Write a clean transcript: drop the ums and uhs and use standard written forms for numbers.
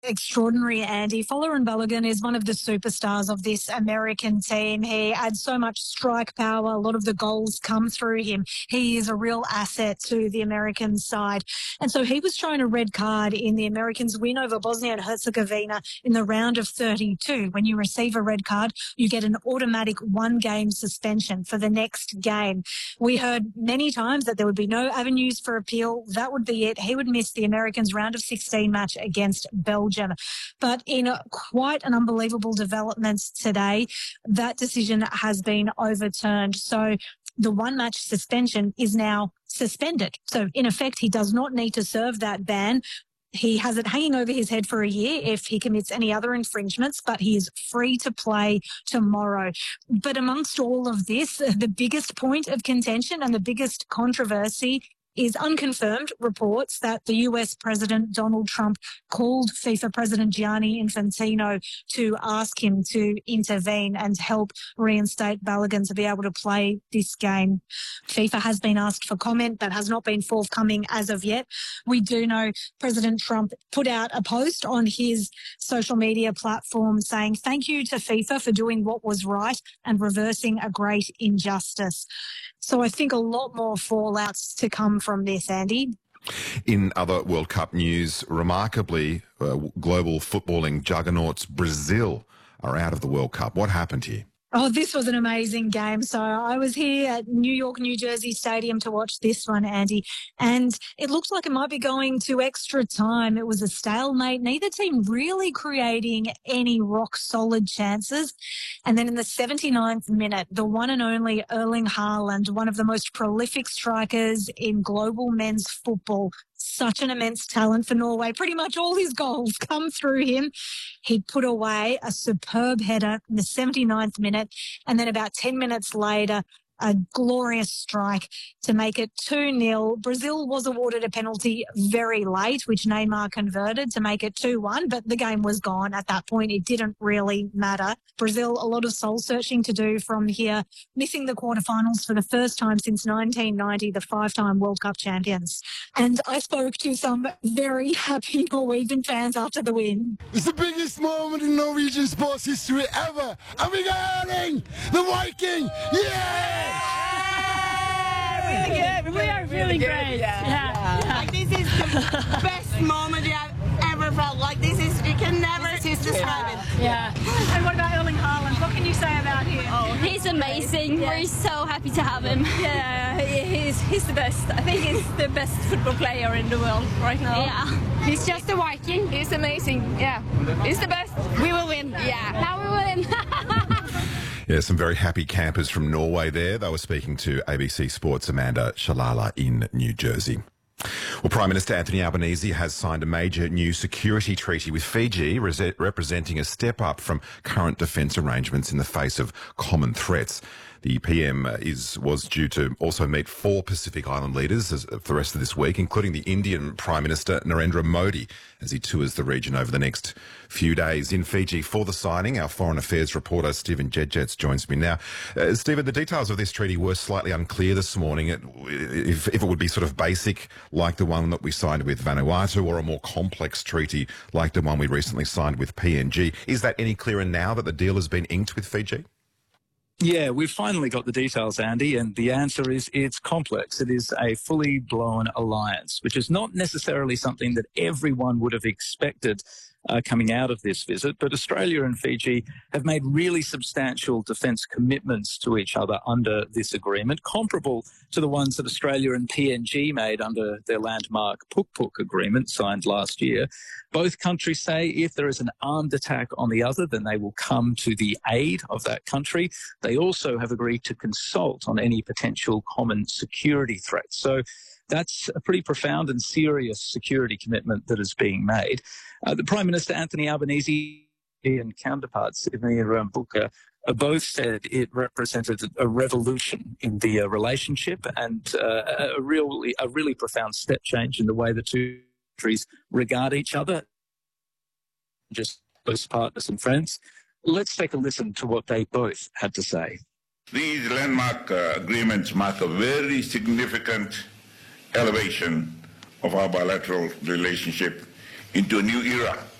Extraordinary, Andy. Folarin Balogun is one of the superstars of this American team. He adds so much strike power. A lot of the goals come through him. He is a real asset to the American side. And so he was shown a red card in the Americans' win over Bosnia and Herzegovina in the round of 32. When you receive a red card, you get an automatic one-game suspension for the next game. We heard many times that there would be no avenues for appeal. That would be it. He would miss the Americans' round of 16 match against Belgium. But in quite an unbelievable development today, that decision has been overturned. So the one-match suspension is now suspended. So in effect, he does not need to serve that ban. He has it hanging over his head for a year if he commits any other infringements, but he is free to play tomorrow. But amongst all of this, the biggest point of contention and the biggest controversy is unconfirmed reports that the US President Donald Trump called FIFA President Gianni Infantino to ask him to intervene and help reinstate Balogun to be able to play this game. FIFA has been asked for comment. That has not been forthcoming as of yet. We do know President Trump put out a post on his social media platform saying thank you to FIFA for doing what was right and reversing a great injustice. So I think a lot more fallouts to come from this, Andy. In other World Cup news, remarkably, global footballing juggernauts Brazil are out of the World Cup. What happened here? Oh, this was an amazing game. So I was here at New York, New Jersey Stadium to watch this one, Andy, and it looked like it might be going to extra time. It was a stalemate, neither team really creating any rock-solid chances. And then in the 79th minute, the one and only Erling Haaland, one of the most prolific strikers in global men's football, such an immense talent for Norway. Pretty much all his goals come through him. He put away a superb header in the 79th minute, and then about 10 minutes later, a glorious strike to make it 2-0. Brazil was awarded a penalty very late, which Neymar converted to make it 2-1, but the game was gone at that point. It didn't really matter. Brazil, a lot of soul-searching to do from here, missing the quarterfinals for the first time since 1990, the five-time World Cup champions. And I spoke to some very happy Norwegian fans after the win. It's the biggest moment in Norwegian sports history ever. And we got Erling, the Viking! Yeah! Really good. We are feeling great. Yeah. Like, this is the best moment you have ever felt. Like, this is, you can never describe it. Yeah. And what about Erling Haaland? What can you say about him? Oh, he's amazing. We're so happy to have him. Yeah, he's the best. I think he's the best football player in the world right now. Yeah. He's just a Viking. He's amazing. Yeah. He's the best. We will win. Yeah. Now we will win. Yeah, some very happy campers from Norway there. They were speaking to ABC Sports' Amanda Shalala in New Jersey. Well, Prime Minister Anthony Albanese has signed a major new security treaty with Fiji, representing a step up from current defence arrangements in the face of common threats. The PM was due to also meet 4 Pacific Island leaders for the rest of this week, including the Indian Prime Minister Narendra Modi, as he tours the region over the next few days. In Fiji for the signing, our Foreign Affairs reporter Stephen Jedjets joins me now. Stephen, the details of this treaty were slightly unclear this morning. If it would be sort of basic like the one that we signed with Vanuatu, or a more complex treaty like the one we recently signed with PNG. Is that any clearer now that the deal has been inked with Fiji? Yeah, we've finally got the details, Andy, and the answer is it's complex. It is a fully blown alliance, which is not necessarily something that everyone would have expected coming out of this visit, but Australia and Fiji have made really substantial defence commitments to each other under this agreement, comparable to the ones that Australia and PNG made under their landmark Puk-Puk agreement signed last year. Both countries say if there is an armed attack on the other, then they will come to the aid of that country. They also have agreed to consult on any potential common security threats. So that's a pretty profound and serious security commitment that is being made. The Prime Minister, Anthony Albanese, and counterpart, Sydney Rambuka, both said it represented a revolution in the relationship and a really profound step change in the way the two countries regard each other, just close partners and friends. Let's take a listen to what they both had to say. These landmark agreements mark a very significant elevation of our bilateral relationship into a new era